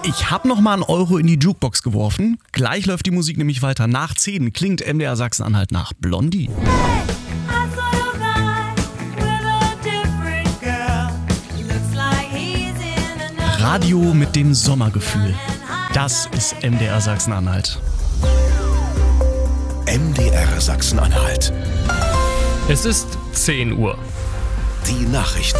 Ich habe noch mal einen Euro in die Jukebox geworfen. Gleich läuft die Musik nämlich weiter. Nach 10 klingt MDR Sachsen-Anhalt nach Blondie. Radio mit dem Sommergefühl. Das ist MDR Sachsen-Anhalt. MDR Sachsen-Anhalt. Es ist 10 Uhr. Die Nachrichten.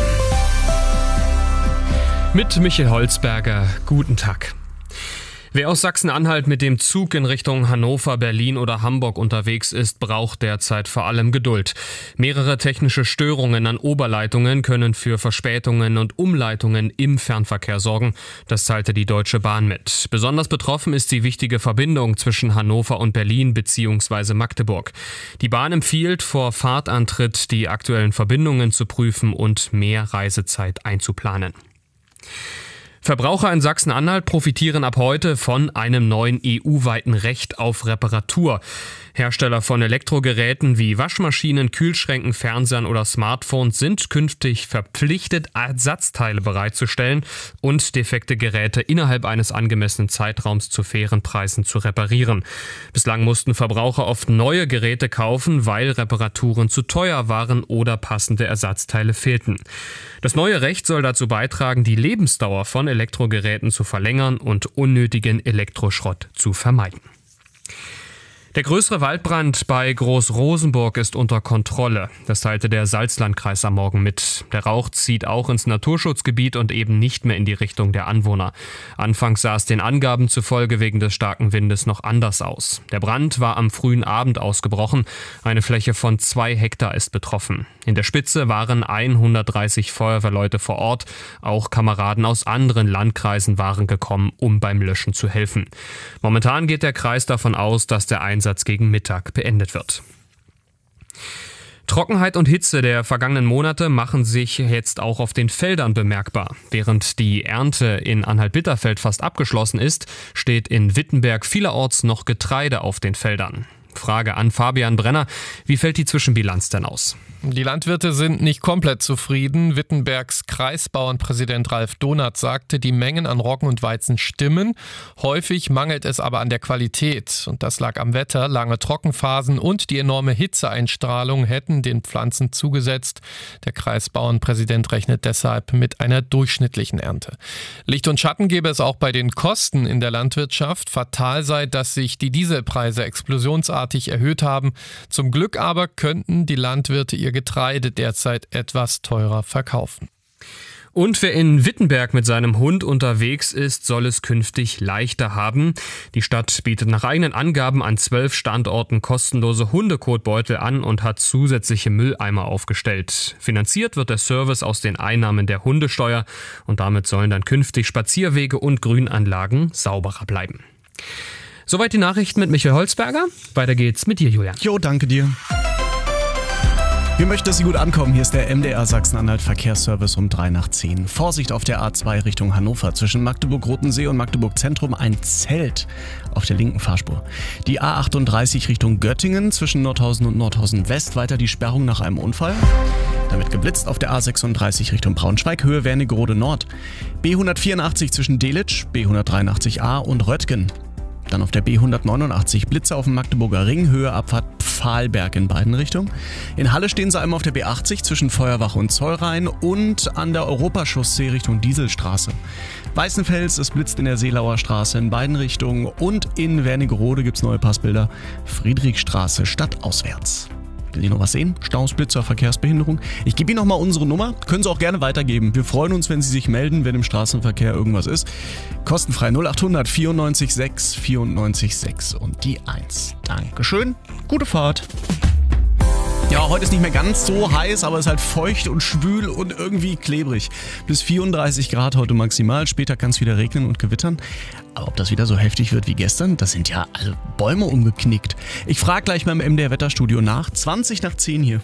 Mit Michael Holzberger, guten Tag. Wer aus Sachsen-Anhalt mit dem Zug in Richtung Hannover, Berlin oder Hamburg unterwegs ist, braucht derzeit vor allem Geduld. Mehrere technische Störungen an Oberleitungen können für Verspätungen und Umleitungen im Fernverkehr sorgen. Das teilte die Deutsche Bahn mit. Besonders betroffen ist die wichtige Verbindung zwischen Hannover und Berlin bzw. Magdeburg. Die Bahn empfiehlt, vor Fahrtantritt die aktuellen Verbindungen zu prüfen und mehr Reisezeit einzuplanen. Verbraucher in Sachsen-Anhalt profitieren ab heute von einem neuen EU-weiten Recht auf Reparatur. Hersteller von Elektrogeräten wie Waschmaschinen, Kühlschränken, Fernsehern oder Smartphones sind künftig verpflichtet, Ersatzteile bereitzustellen und defekte Geräte innerhalb eines angemessenen Zeitraums zu fairen Preisen zu reparieren. Bislang mussten Verbraucher oft neue Geräte kaufen, weil Reparaturen zu teuer waren oder passende Ersatzteile fehlten. Das neue Recht soll dazu beitragen, die Lebensdauer von Elektrogeräten zu verlängern und unnötigen Elektroschrott zu vermeiden. Der größere Waldbrand bei Groß-Rosenburg ist unter Kontrolle. Das teilte der Salzlandkreis am Morgen mit. Der Rauch zieht auch ins Naturschutzgebiet und eben nicht mehr in die Richtung der Anwohner. Anfangs sah es den Angaben zufolge wegen des starken Windes noch anders aus. Der Brand war am frühen Abend ausgebrochen. Eine Fläche von 2 Hektar ist betroffen. In der Spitze waren 130 Feuerwehrleute vor Ort. Auch Kameraden aus anderen Landkreisen waren gekommen, um beim Löschen zu helfen. Momentan geht der Kreis davon aus, dass der Einsatz gegen Mittag beendet wird. Trockenheit und Hitze der vergangenen Monate machen sich jetzt auch auf den Feldern bemerkbar. Während die Ernte in Anhalt-Bitterfeld fast abgeschlossen ist, steht in Wittenberg vielerorts noch Getreide auf den Feldern. Frage an Fabian Brenner, wie fällt die Zwischenbilanz denn aus? Die Landwirte sind nicht komplett zufrieden. Wittenbergs Kreisbauernpräsident Ralf Donath sagte, die Mengen an Roggen und Weizen stimmen. Häufig mangelt es aber an der Qualität. Und das lag am Wetter. Lange Trockenphasen und die enorme Hitzeeinstrahlung hätten den Pflanzen zugesetzt. Der Kreisbauernpräsident rechnet deshalb mit einer durchschnittlichen Ernte. Licht und Schatten gäbe es auch bei den Kosten in der Landwirtschaft. Fatal sei, dass sich die Dieselpreise explosionsartig erhöht haben. Zum Glück aber könnten die Landwirte ihr Getreide derzeit etwas teurer verkaufen. Und wer in Wittenberg mit seinem Hund unterwegs ist, soll es künftig leichter haben. Die Stadt bietet nach eigenen Angaben an 12 Standorten kostenlose Hundekotbeutel an und hat zusätzliche Mülleimer aufgestellt. Finanziert wird der Service aus den Einnahmen der Hundesteuer und damit sollen dann künftig Spazierwege und Grünanlagen sauberer bleiben. Soweit die Nachrichten mit Michael Holzberger. Weiter geht's mit dir, Julian. Jo, danke dir. Wir möchten, dass Sie gut ankommen. Hier ist der MDR Sachsen-Anhalt Verkehrsservice um 9:03. Vorsicht auf der A2 Richtung Hannover. Zwischen Magdeburg-Rotensee und Magdeburg-Zentrum ein Zelt auf der linken Fahrspur. Die A38 Richtung Göttingen zwischen Nordhausen und Nordhausen West. Weiter die Sperrung nach einem Unfall. Damit geblitzt auf der A36 Richtung Braunschweig, Höhe Wernigerode Nord. B184 zwischen Delitzsch, B183a und Röttgen. Dann auf der B189 Blitze auf dem Magdeburger Ring, Höhe Abfahrt Pfahlberg in beiden Richtungen. In Halle stehen sie einmal auf der B80 zwischen Feuerwache und Zollrhein und an der Europachaussee Richtung Dieselstraße. Weißenfels, es blitzt in der Seelauer Straße in beiden Richtungen und in Wernigerode gibt's neue Passbilder. Friedrichstraße stadtauswärts. Will ihr noch was sehen? Staus, Blitzer, Verkehrsbehinderung? Ich gebe Ihnen nochmal unsere Nummer. Können Sie auch gerne weitergeben. Wir freuen uns, wenn Sie sich melden, wenn im Straßenverkehr irgendwas ist. Kostenfrei 0800 94 6 94 6 und die 1. Dankeschön. Gute Fahrt. Ja, heute ist nicht mehr ganz so heiß, aber es ist halt feucht und schwül und irgendwie klebrig. Bis 34 Grad heute maximal. Später kann es wieder regnen und gewittern. Aber ob das wieder so heftig wird wie gestern, das sind ja also Bäume umgeknickt. Ich frage gleich mal im MDR Wetterstudio nach. 20 nach 10 hier.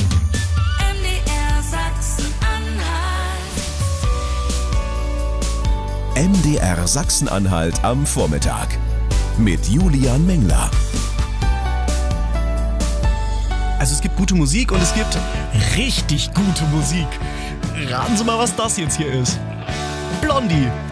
MDR Sachsen-Anhalt. MDR Sachsen-Anhalt am Vormittag. Mit Julian Mengler. Also es gibt gute Musik und es gibt richtig gute Musik. Raten Sie mal, was das jetzt hier ist. Blondie.